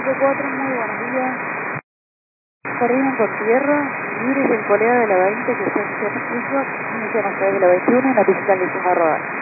4, muy buenos días. Corrimos con tierra, libres del colega de la 20 que está en Mission Switchback, iniciamos a través de la 21 en la pista de Rodar.